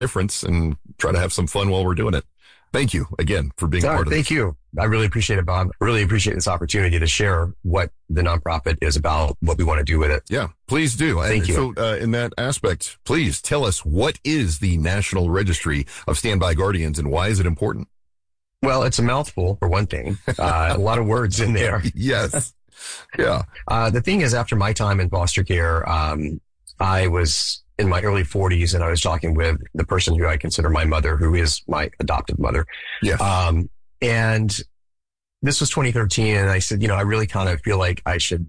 difference and try to have some fun while we're doing it. Thank you again for being part of it. Thank you. I really appreciate it, Bob. I really appreciate this opportunity to share what the nonprofit is about, what we want to do with it. Yeah, please do. Thank you. So in that aspect, please tell us, what is the National Registry of Standby Guardians and why is it important? Well, it's a mouthful, for one thing. A lot of words in there. Yes. Yeah. The thing is, after my time in foster care, I was in my early 40s and I was talking with the person who I consider my mother, who is my adoptive mother. Yes. And this was 2013. And I said, I really kind of feel like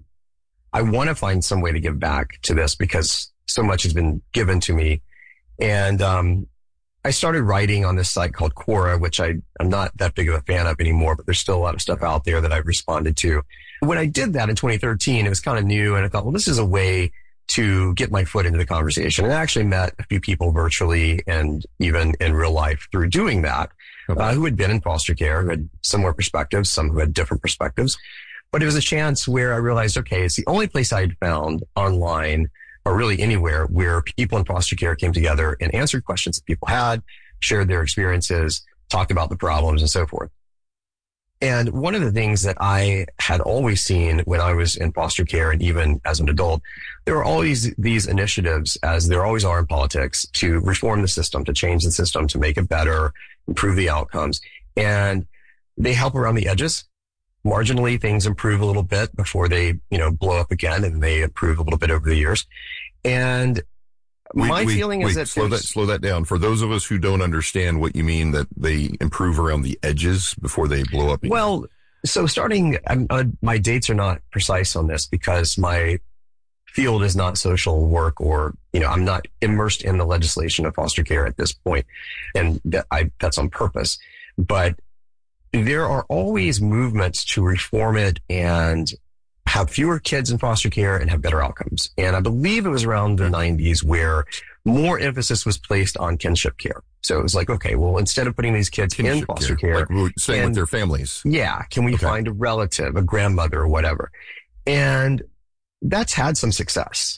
I want to find some way to give back to this because so much has been given to me. And, I started writing on this site called Quora, which I'm not that big of a fan of anymore, but there's still a lot of stuff out there that I've responded to. When I did that in 2013, it was kind of new. And I thought, well, this is a way to get my foot into the conversation. And I actually met a few people virtually and even in real life through doing that, who had been in foster care, who had similar perspectives, some who had different perspectives. But it was a chance where I realized, okay, it's the only place I'd found online or really anywhere where people in foster care came together and answered questions that people had, shared their experiences, talked about the problems and so forth. And one of the things that I had always seen when I was in foster care and even as an adult, there were always these initiatives, as there always are in politics, to reform the system, to change the system, to make it better, improve the outcomes. And they help around the edges. Marginally, things improve a little bit before they, blow up again, and they improve a little bit over the years. And my feeling is that slow that down. For those of us who don't understand what you mean that they improve around the edges before they blow up again. Well, so starting, my dates are not precise on this because my field is not social work or, I'm not immersed in the legislation of foster care at this point, and that's on purpose. But there are always movements to reform it and have fewer kids in foster care and have better outcomes. And I believe it was around the 90s where more emphasis was placed on kinship care. So it was like, okay, well, instead of putting these kids in foster care, like we were saying with their families. Yeah. Can we find a relative, a grandmother or whatever? And that's had some success.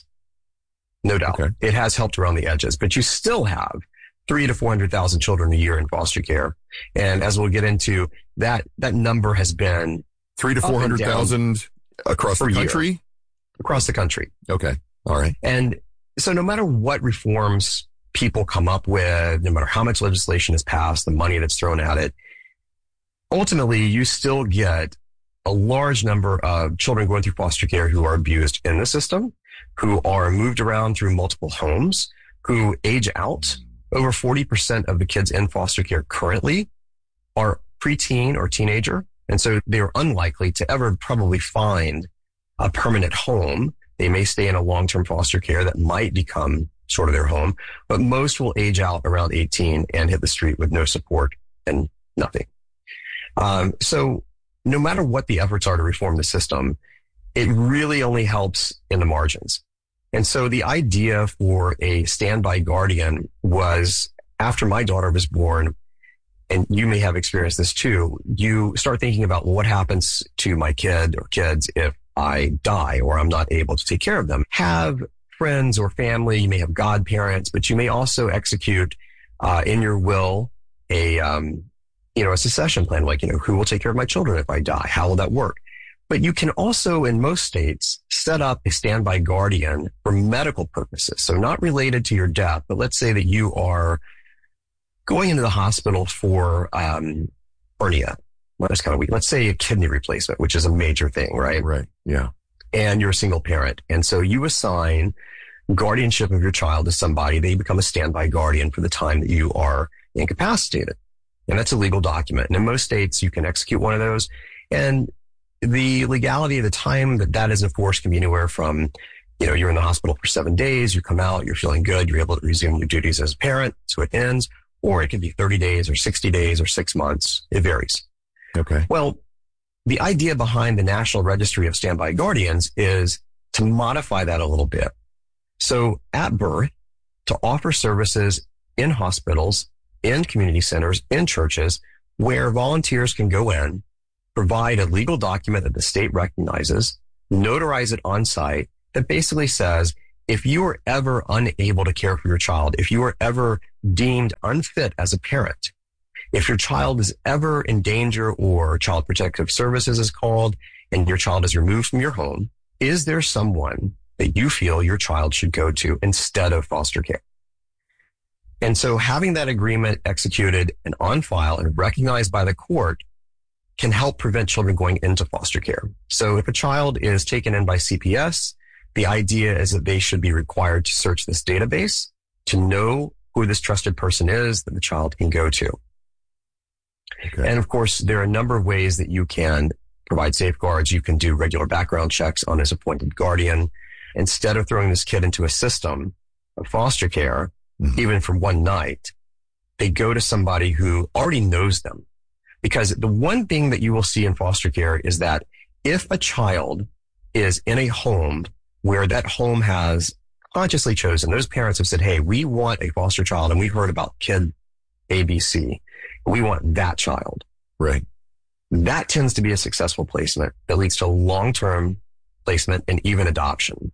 No doubt. Okay. It has helped around the edges, but you still have 300,000 to 400,000 children a year in foster care. And as we'll get into, that number has been 300,000 to 400,000 across the country? Year. Across the country. Okay. All right. And so no matter what reforms people come up with, no matter how much legislation is passed, the money that's thrown at it, ultimately you still get a large number of children going through foster care who are abused in the system, who are moved around through multiple homes, who age out. Over 40% of the kids in foster care currently are preteen or teenager. And so they're unlikely to ever probably find a permanent home. They may stay in a long-term foster care that might become sort of their home, but most will age out around 18 and hit the street with no support and nothing. So no matter what the efforts are to reform the system, it really only helps in the margins. And so the idea for a standby guardian was, after my daughter was born, and you may have experienced this too, you start thinking about, well, what happens to my kid or kids if I die or I'm not able to take care of them? Have friends or family, you may have godparents, but you may also execute in your will a succession plan, like, who will take care of my children if I die? How will that work? But you can also, in most states, set up a standby guardian for medical purposes. So not related to your death, but let's say that you are going into the hospital for hernia. Well, that's kind of weak. Let's say a kidney replacement, which is a major thing, right? Right. Yeah. And you're a single parent. And so you assign guardianship of your child to somebody. They become a standby guardian for the time that you are incapacitated. And that's a legal document. And in most states, you can execute one of those. And the legality of the time that is enforced can be anywhere from, you're in the hospital for 7 days, you come out, you're feeling good, you're able to resume your duties as a parent, so it ends, or it can be 30 days or 60 days or 6 months. It varies. Okay. Well, the idea behind the National Registry of Standby Guardians is to modify that a little bit. So at birth, to offer services in hospitals, in community centers, in churches, where volunteers can go in, provide a legal document that the state recognizes, notarize it on site that basically says, if you are ever unable to care for your child, if you are ever deemed unfit as a parent, if your child is ever in danger or Child Protective Services is called and your child is removed from your home, is there someone that you feel your child should go to instead of foster care? And so having that agreement executed and on file and recognized by the court can help prevent children going into foster care. So if a child is taken in by CPS, the idea is that they should be required to search this database to know who this trusted person is that the child can go to. Okay. And of course, there are a number of ways that you can provide safeguards. You can do regular background checks on his appointed guardian. Instead of throwing this kid into a system of foster care, even for one night, they go to somebody who already knows them. Because the one thing that you will see in foster care is that if a child is in a home where that home has consciously chosen, those parents have said, hey, we want a foster child and we heard about kid ABC. We want that child. Right. That tends to be a successful placement that leads to long-term placement and even adoption.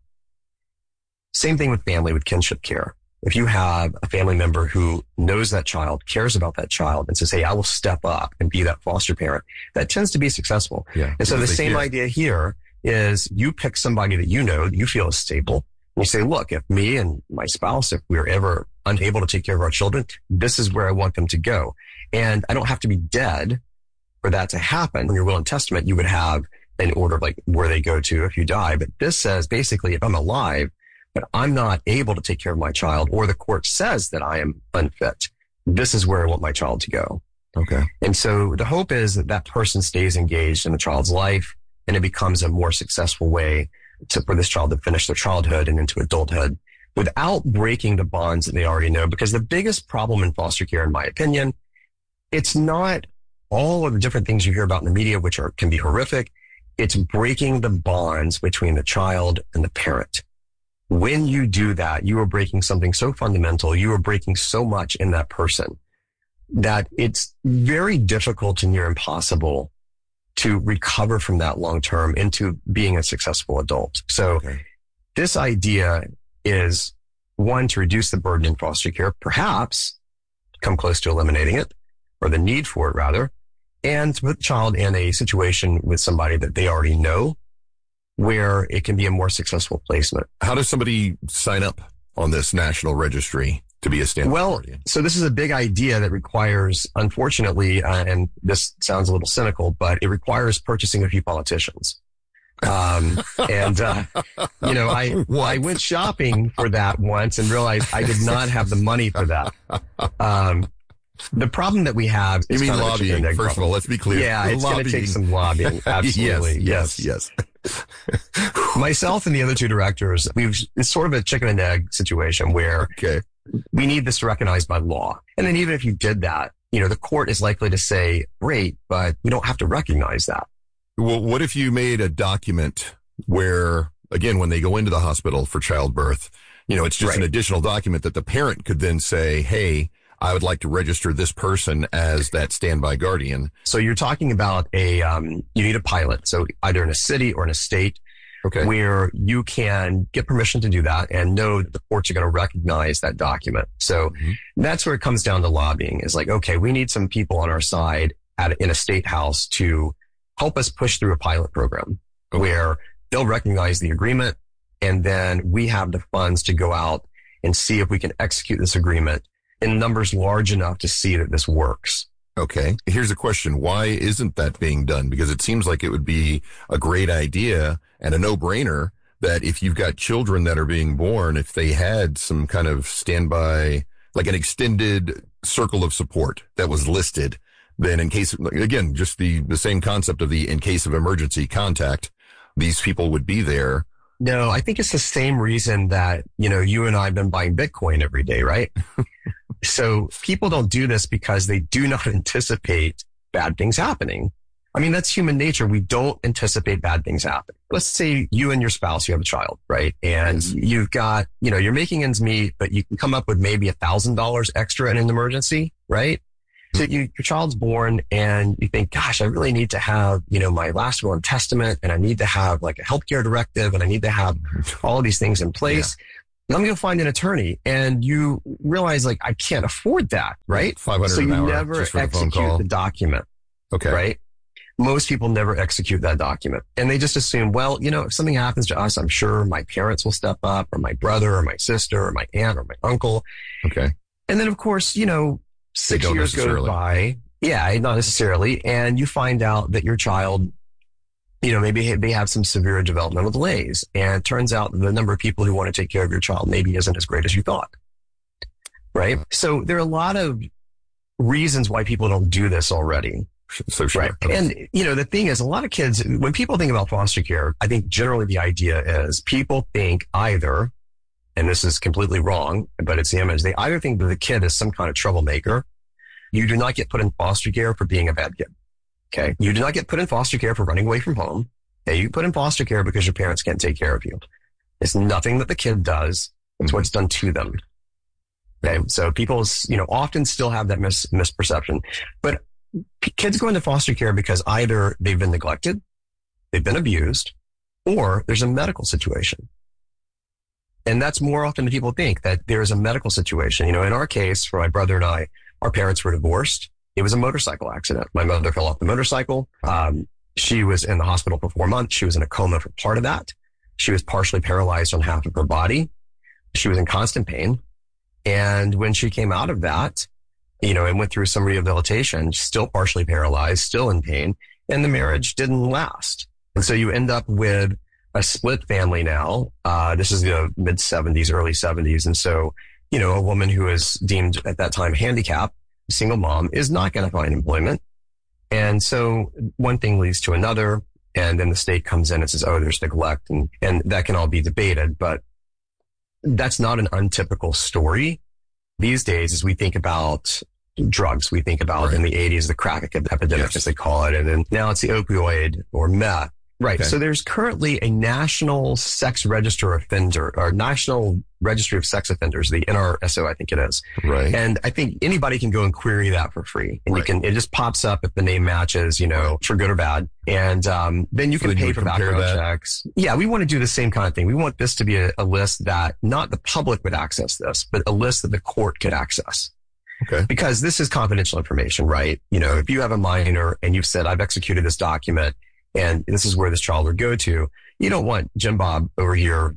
Same thing with family, with kinship care. If you have a family member who knows that child, cares about that child, and says, hey, I will step up and be that foster parent, that tends to be successful. Yeah, and so the same idea here is you pick somebody that you know, that you feel is stable. And you say, look, if me and my spouse, if we're ever unable to take care of our children, this is where I want them to go. And I don't have to be dead for that to happen. In your will and testament, you would have an order of like where they go to if you die. But this says basically, if I'm alive, but I'm not able to take care of my child, or the court says that I am unfit, this is where I want my child to go. Okay. And so the hope is that that person stays engaged in the child's life and it becomes a more successful way for this child to finish their childhood and into adulthood without breaking the bonds that they already know. Because the biggest problem in foster care, in my opinion, it's not all of the different things you hear about in the media, which can be horrific. It's breaking the bonds between the child and the parent. When you do that, you are breaking something so fundamental. You are breaking so much in that person that it's very difficult and near impossible to recover from that long term into being a successful adult. So This idea is one, to reduce the burden in foster care, perhaps come close to eliminating it, or the need for it rather, and to put the child in a situation with somebody that they already know, where it can be a more successful placement. How does somebody sign up on this national registry to be a standby guardian? So this is a big idea that requires, unfortunately, and this sounds a little cynical, but it requires purchasing a few politicians. I went shopping for that once and realized I did not have the money for that. The problem that we have is kind of lobbying. First of all, let's be clear. Yeah, it's going to take some lobbying. Absolutely. Yes. Myself and the other two directors, it's sort of a chicken and egg situation where we need this recognized by law. And then even if you did that, the court is likely to say, great, but we don't have to recognize that. Well, what if you made a document where, again, when they go into the hospital for childbirth, it's just an additional document that the parent could then say, hey, I would like to register this person as that standby guardian. So you're talking about you need a pilot. So either in a city or in a state where you can get permission to do that and know that the courts are going to recognize that document. So that's where it comes down to lobbying, is like, okay, we need some people on our side in a state house to help us push through a pilot program where they'll recognize the agreement. And then we have the funds to go out and see if we can execute this agreement in numbers large enough to see that this works. Okay. Here's a question. Why isn't that being done? Because it seems like it would be a great idea and a no-brainer that if you've got children that are being born, if they had some kind of standby, like an extended circle of support that was listed, then in case, again, just the same concept of in case of emergency contact, these people would be there. No, I think it's the same reason that, you and I have been buying Bitcoin every day, right? So people don't do this because they do not anticipate bad things happening. I mean, that's human nature. We don't anticipate bad things happening. Let's say you and your spouse, you have a child, right? And you've got, you're making ends meet, but you can come up with maybe $1,000 extra in an emergency, right? So your child's born and you think, gosh, I really need to have, my last will and testament, and I need to have like a healthcare directive, and I need to have all of these things in place. let me go find an attorney. And you realize, like, I can't afford that, right? $500 so you an hour never just for the phone execute call. the document, Okay. right? Most people never execute that document. And they just assume, well, if something happens to us, I'm sure my parents will step up, or my brother or my sister or my aunt or my uncle. Okay. And then, of course, 6 don't years goes necessarily. by. Yeah, not necessarily. And you find out that your child, maybe they have some severe developmental delays. And it turns out the number of people who want to take care of your child maybe isn't as great as you thought. Right? So there are a lot of reasons why people don't do this already. So sure. Right. Okay. And, the thing is, a lot of kids, when people think about foster care, I think generally the idea is people think either, and this is completely wrong, but it's the image, they either think that the kid is some kind of troublemaker. You do not get put in foster care for being a bad kid. Okay. You do not get put in foster care for running away from home. Okay. You put in foster care because your parents can't take care of you. It's nothing that the kid does. It's what's done to them. Okay. So people, often still have that misperception, but kids go into foster care because either they've been neglected, they've been abused, or there's a medical situation. And that's more often than people think, that there is a medical situation. In our case, for my brother and I, our parents were divorced. It was a motorcycle accident. My mother fell off the motorcycle. She was in the hospital for 4 months. She was in a coma for part of that. She was partially paralyzed on half of her body. She was in constant pain. And when she came out of that, and went through some rehabilitation, still partially paralyzed, still in pain, and the marriage didn't last. And so you end up with a split family now. This is the mid 70s, early 70s. And so, a woman who is deemed at that time handicapped, a single mom, is not going to find employment. And so one thing leads to another. And then the state comes in and says, oh, there's neglect. And that can all be debated, but that's not an untypical story. These days, as we think about drugs, we think about Right. in the 80s, the crack epidemic, Yes. as they call it. And then now it's the opioid or meth. Right. Okay. So there's currently a national sex register offender, or national registry of sex offenders, the NRSO, I think it is. Right. And I think anybody can go and query that for free. And Right. it just pops up if the name matches, for good or bad. And, then you So can then you pay would for compare background that? checks. Yeah. We want to do the same kind of thing. We want this to be a list that not the public would access this, but a list that the court could access. Okay. Because this is confidential information, right? If you have a minor and you've said, I've executed this document and this is where this child would go to, you don't want Jim Bob over here,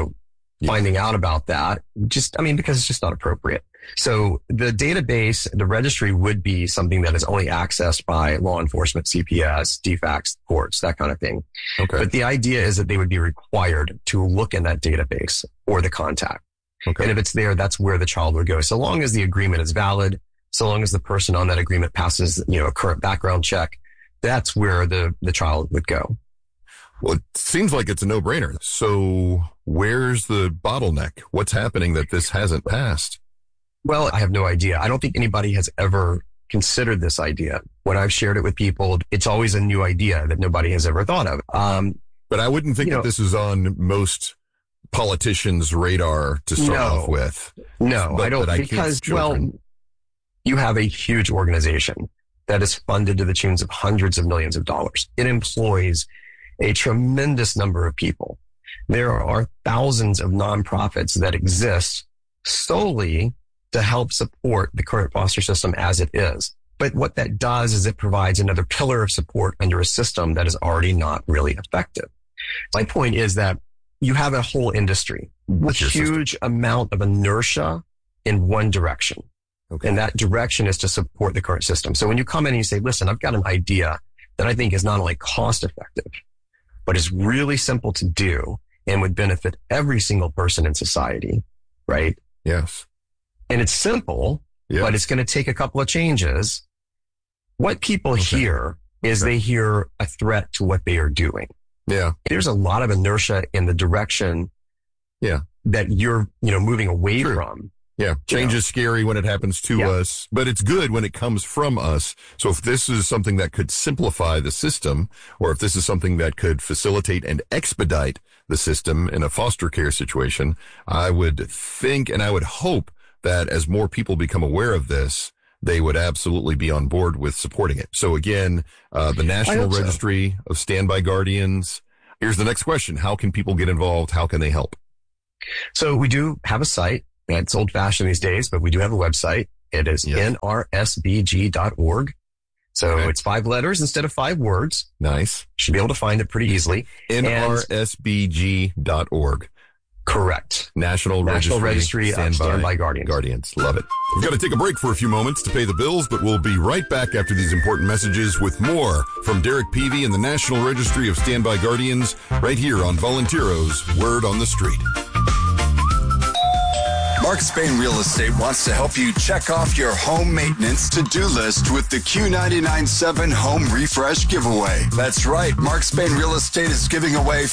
finding out about that. Because it's just not appropriate. So the database, the registry would be something that is only accessed by law enforcement, CPS, DFACS, courts, that kind of thing. Okay. But the idea is that they would be required to look in that database or the contact. Okay. And if it's there, that's where the child would go. So long as the agreement is valid, so long as the person on that agreement passes, a current background check, that's where the child would go. Well, it seems like it's a no-brainer. So where's the bottleneck? What's happening that this hasn't passed? Well, I have no idea. I don't think anybody has ever considered this idea. When I've shared it with people, it's always a new idea that nobody has ever thought of. But I wouldn't think that this is on most politicians' radar to start off with. No, I don't, because, you have a huge organization that is funded to the tunes of hundreds of millions of dollars. It employs a tremendous number of people. There are thousands of nonprofits that exist solely to help support the current foster system as it is. But what that does is it provides another pillar of support under a system that is already not really effective. My point is that you have a whole industry with a huge amount of inertia in one direction. Okay. And that direction is to support the current system. So when you come in and you say, listen, I've got an idea that I think is not only cost effective, but is really simple to do and would benefit every single person in society, right? Yes. And it's simple, but it's going to take a couple of changes. What people hear is they hear a threat to what they are doing. Yeah. There's a lot of inertia in the direction that you're, moving away from. Yeah. Change is scary when it happens to us, but it's good when it comes from us. So if this is something that could simplify the system, or if this is something that could facilitate and expedite the system in a foster care situation, I would think and I would hope that as more people become aware of this, they would absolutely be on board with supporting it. So again, the National Registry of Standby Guardians. Here's the next question. How can people get involved? How can they help? So we do have a site. It's old fashioned these days, but we do have a website. It is nrsbg.org. So it's 5 letters instead of 5 words. Nice. Should be able to find it pretty easily. nrsbg.org. Correct. National Registry of Standby Guardians. Love it. We've got to take a break for a few moments to pay the bills, but we'll be right back after these important messages with more from Derek Peavy and the National Registry of Standby Guardians right here on Volunteero's Word on the Street. Mark Spain Real Estate wants to help you check off your home maintenance to-do list with the Q99.7 Home Refresh Giveaway. That's right. Mark Spain Real Estate is giving away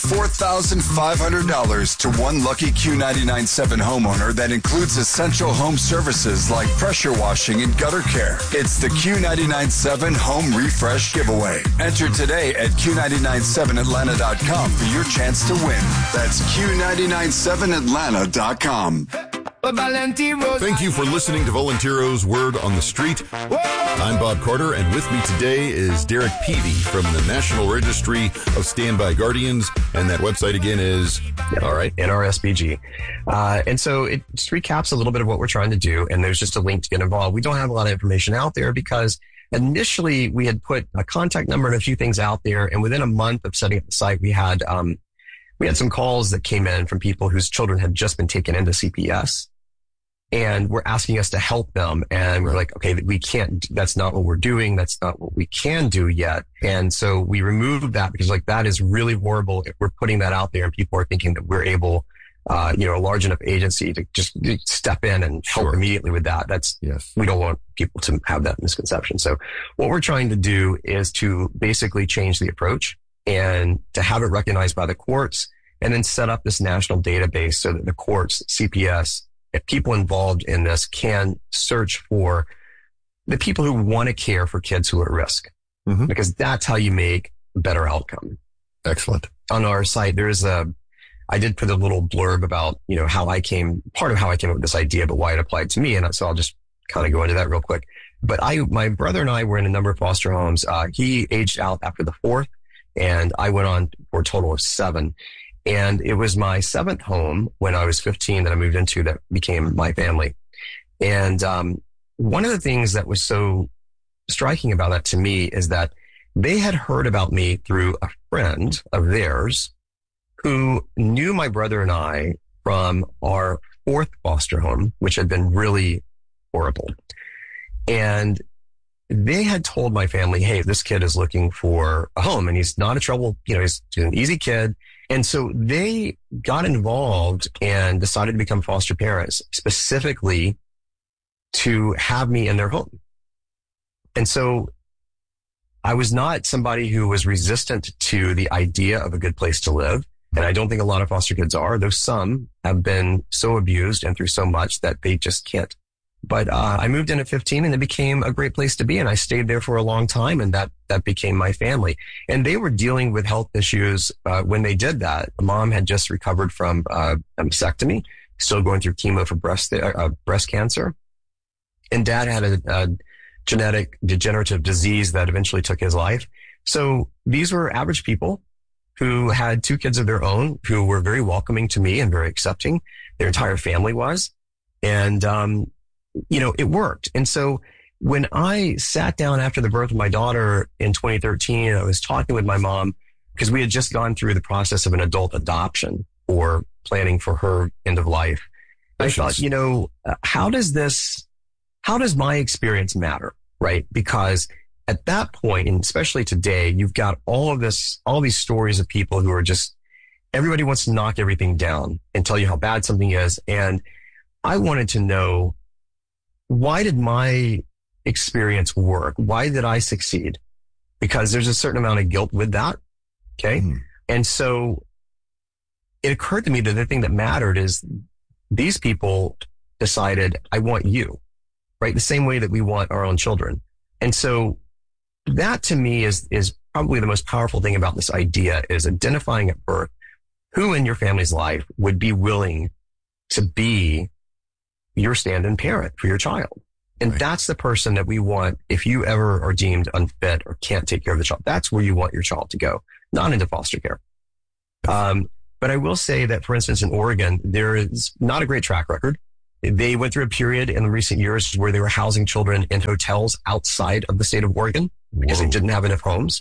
$4,500 to one lucky Q99.7 homeowner that includes essential home services like pressure washing and gutter care. It's the Q99.7 Home Refresh Giveaway. Enter today at Q997Atlanta.com for your chance to win. That's Q997Atlanta.com. Thank you for listening to Volunteero's Word on the Street. I'm Bob Carter, and with me today is Derek Peavy from the National Registry of Standby Guardians, and that website again is, all right, NRSBG. And so it just recaps a little bit of what we're trying to do, and there's just a link to get involved. We don't have a lot of information out there because initially we had put a contact number and a few things out there, and within a month of setting up the site, we had some calls that came in from people whose children had just been taken into CPS and were asking us to help them. And we're like, okay, we can't, that's not what we're doing. That's not what we can do yet. And so we removed that because like that is really horrible if we're putting that out there and people are thinking that we're able, a large enough agency to just step in and help immediately with that. We don't want people to have that misconception. So what we're trying to do is to basically change the approach and to have it recognized by the courts and then set up this national database so that the courts, CPS, if people involved in this can search for the people who want to care for kids who are at risk, because that's how you make a better outcome. Excellent. On our site, I did put a little blurb about, part of how I came up with this idea, but why it applied to me. And so I'll just kind of go into that real quick. But my brother and I were in a number of foster homes. He aged out after the 4th and I went on for a total of 7. And it was my 7th home when I was 15 that I moved into that became my family. And one of the things that was so striking about that to me is that they had heard about me through a friend of theirs who knew my brother and I from our 4th foster home, which had been really horrible. And they had told my family, hey, this kid is looking for a home and he's not a trouble, he's an easy kid. And so they got involved and decided to become foster parents specifically to have me in their home. And so I was not somebody who was resistant to the idea of a good place to live. And I don't think a lot of foster kids are, though some have been so abused and through so much that they just can't. But I moved in at 15 and it became a great place to be. And I stayed there for a long time and that became my family. And they were dealing with health issues when they did that. Mom had just recovered from a mastectomy, still going through chemo for breast cancer. And dad had a genetic degenerative disease that eventually took his life. So these were average people who had 2 kids of their own, who were very welcoming to me and very accepting. Their entire family was. And it worked. And so when I sat down after the birth of my daughter in 2013, I was talking with my mom because we had just gone through the process of an adult adoption or planning for her end of life. I thought, how does my experience matter? Right? Because at that point, and especially today, you've got all these stories of people who are just, everybody wants to knock everything down and tell you how bad something is. And I wanted to know, why did my experience work? Why did I succeed? Because there's a certain amount of guilt with that. Okay. And so it occurred to me that the thing that mattered is these people decided, I want you, right? The same way that we want our own children. And so that to me is probably the most powerful thing about this idea is identifying at birth who in your family's life would be willing to be your stand-in parent for your child. And that's the person that we want if you ever are deemed unfit or can't take care of the child. That's where you want your child to go, not into foster care. But I will say that, for instance, in Oregon, there is not a great track record. They went through a period in the recent years where they were housing children in hotels outside of the state of Oregon because they didn't have enough homes.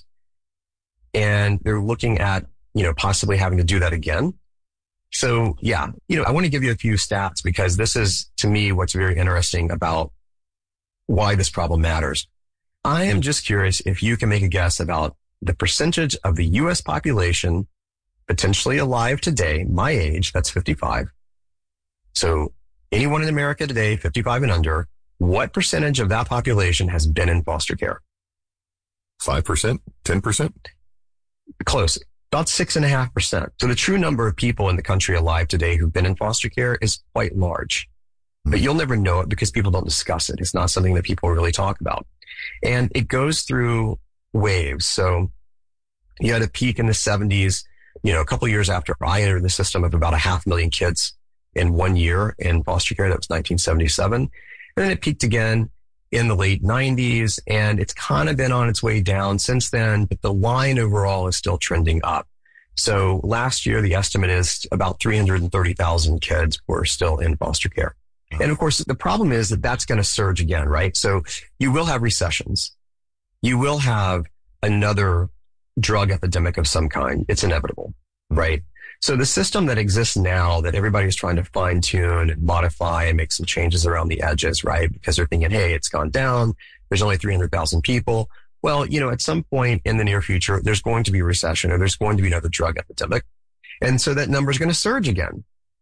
And they're looking at, possibly having to do that again. So yeah, I want to give you a few stats because this is, to me, what's very interesting about why this problem matters. I am just curious if you can make a guess about the percentage of the U.S. population potentially alive today, my age, that's 55. So anyone in America today, 55 and under, what percentage of that population has been in foster care? 5%? 10%? Close. About 6.5%. So the true number of people in the country alive today who've been in foster care is quite large. But you'll never know it because people don't discuss it. It's not something that people really talk about. And it goes through waves. So you had a peak in the 70s, a couple of years after I entered the system, of about 500,000 kids in 1 year in foster care. That was 1977. And then it peaked again in the late 90s, and it's kind of been on its way down since then, but the line overall is still trending up. So last year, the estimate is about 330,000 kids were still in foster care. And of course, the problem is that that's going to surge again, right? So you will have recessions. You will have another drug epidemic of some kind. It's inevitable, right? So the system that exists now that everybody's trying to fine tune and modify and make some changes around the edges, right? Because they're thinking, hey, it's gone down. There's only 300,000 people. Well, at some point in the near future, there's going to be a recession or there's going to be another drug epidemic. And so that number is going to surge again.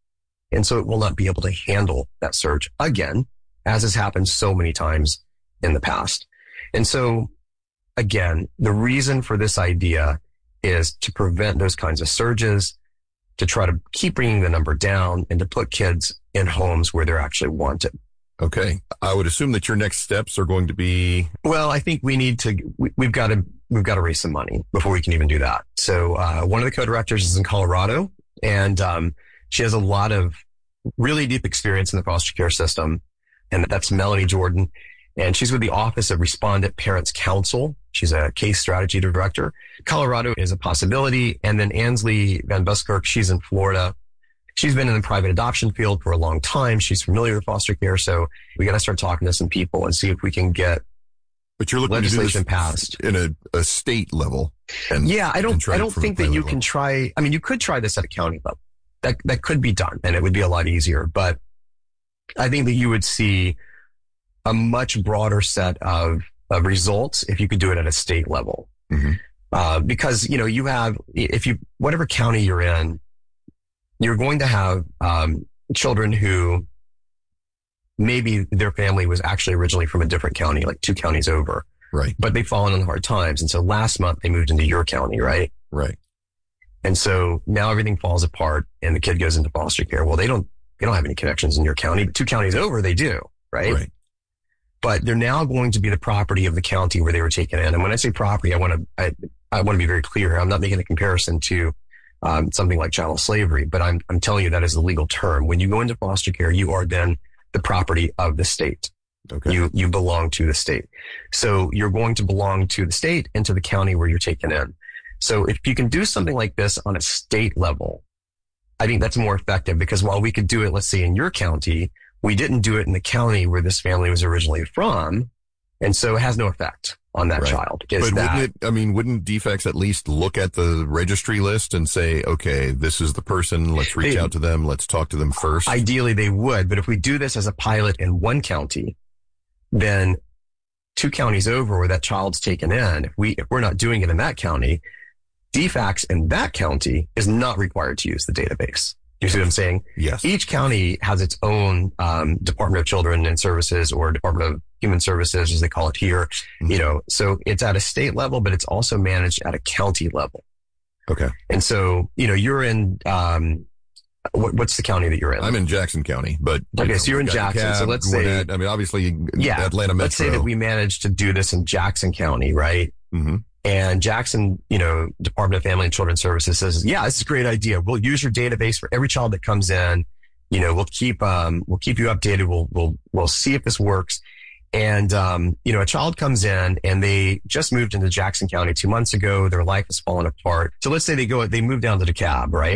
And so it will not be able to handle that surge again, as has happened so many times in the past. And so again, the reason for this idea is to prevent those kinds of surges, to try to keep bringing the number down, and to put kids in homes where they're actually wanted. Okay. I would assume that your next steps are going to be... Well, I think we've got to raise some money before we can even do that. So, one of the co-directors is in Colorado, and, she has a lot of really deep experience in the foster care system. And that's Melanie Jordan. And she's with the Office of Respondent Parents Council. She's a case strategy director. Colorado is a possibility. And then Ansley Van Buskirk, she's in Florida. She's been in the private adoption field for a long time. She's familiar with foster care. So we got to start talking to some people and see if we can get but you're looking legislation to do this passed in a state level. I don't think that you can try. I mean, you could try this at a county level. That could be done, and it would be a lot easier. But I think that you would see a much broader set of results if you could do it at a state level. Mm-hmm. Because, you have, whatever county you're in, you're going to have children who maybe their family was actually originally from a different county, like 2 counties over. Right. But they've fallen on hard times. And so last month they moved into your county, right? Right. And so now everything falls apart and the kid goes into foster care. Well, they don't have any connections in your county, but 2 counties over, they do, right? Right. But they're now going to be the property of the county where they were taken in. And when I say property, I want to be very clear here. I'm not making a comparison to something like chattel slavery, but I'm telling you that is the legal term. When you go into foster care, you are then the property of the state. Okay. You belong to the state. So you're going to belong to the state and to the county where you're taken in. So if you can do something like this on a state level, I think that's more effective, because while we could do it, let's say in your county, we didn't do it in the county where this family was originally from. And so it has no effect on that child. But wouldn't DFCS at least look at the registry list and say, okay, this is the person, let's reach out to them, let's talk to them first? Ideally they would, but if we do this as a pilot in one county, then 2 counties over where that child's taken in, if we're not doing it in that county, DFCS in that county is not required to use the database. You see what I'm saying? Yes. Each county has its own Department of Children and Services, or Department of Human Services, as they call it here. Mm-hmm. So it's at a state level, but it's also managed at a county level. Okay. And so, you're in, what's the county that you're in? I'm in Jackson County, but okay, so you're in Jackson. So let's say, obviously, Atlanta Metro. Let's say that we managed to do this in Jackson County, right? Mm-hmm. And Jackson, Department of Family and Children's Services says, yeah, this is a great idea. We'll use your database for every child that comes in. We'll keep you updated. We'll see if this works. And, a child comes in and they just moved into Jackson County 2 months ago. Their life has fallen apart. So let's say they move down to DeKalb, right? Right.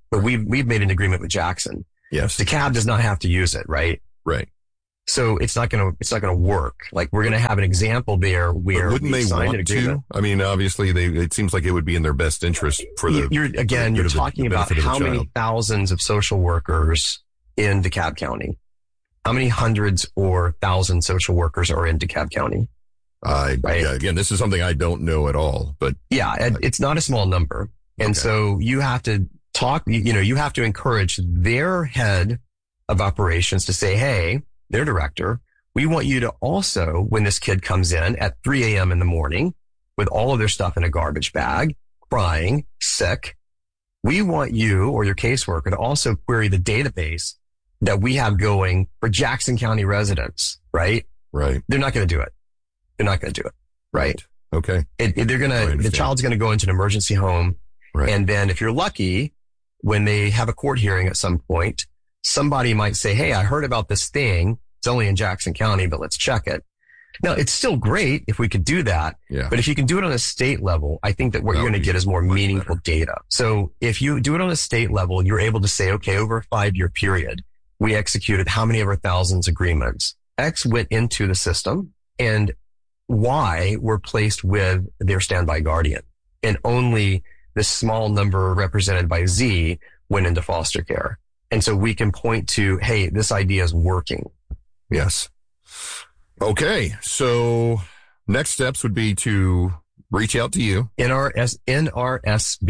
but we've made an agreement with Jackson. Yes. DeKalb does not have to use it, right? Right. So it's not gonna work. Like we're gonna have an example there where wouldn't they want to? I mean, obviously it seems like it would be in their best interest for the. You're talking about how many thousands of social workers in DeKalb County. How many hundreds or thousands social workers are in DeKalb County? Right? Yeah, again, this is something I don't know at all, but yeah, it's not a small number. And so you have to talk, you have to encourage their head of operations to say, hey, their director, we want you to also, when this kid comes in at 3 a.m. in the morning with all of their stuff in a garbage bag, crying, sick, we want you or your caseworker to also query the database that we have going for Jackson County residents, right? Right. They're not going to do it. They're not going to do it. Right. Okay. The child's going to go into an emergency home. Right. And then if you're lucky, when they have a court hearing at some point, somebody might say, hey, I heard about this thing. It's only in Jackson County, but let's check it. Now, it's still great if we could do that. Yeah. But if you can do it on a state level, I think that what you're going to get is more meaningful data. So if you do it on a state level, you're able to say, okay, over a 5-year period, we executed how many of our thousands agreements? X went into the system and Y were placed with their standby guardian. And only this small number represented by Z went into foster care. And so we can point to, hey, this idea is working. Yes. Okay. So next steps would be to reach out to you. NRSBG.org.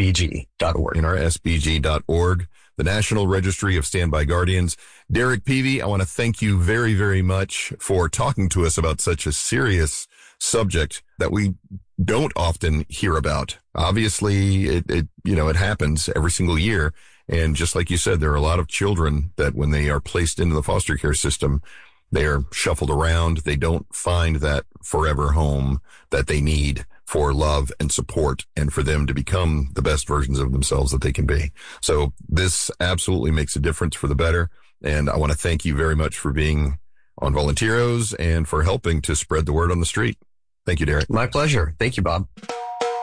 NRSBG.org, the National Registry of Standby Guardians. Derek Peavy, I want to thank you very, very much for talking to us about such a serious subject that we don't often hear about. Obviously, it happens every single year. And just like you said, there are a lot of children that when they are placed into the foster care system, they are shuffled around. They don't find that forever home that they need for love and support and for them to become the best versions of themselves that they can be. So this absolutely makes a difference for the better. And I want to thank you very much for being on Volunteeros and for helping to spread the word on the street. Thank you, Derek. My pleasure. Thank you, Bob.